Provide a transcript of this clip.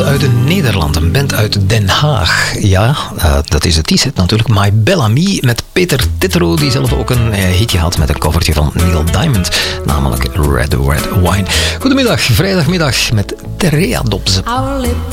uit Nederland, een band uit Den Haag. Ja, dat is het T-set natuurlijk. My Bellamy met Peter Tetro, die zelf ook een hitje had met een covertje van Neil Diamond, namelijk Red Wine. Goedemiddag, vrijdagmiddag met Terea Dobbs. Our lips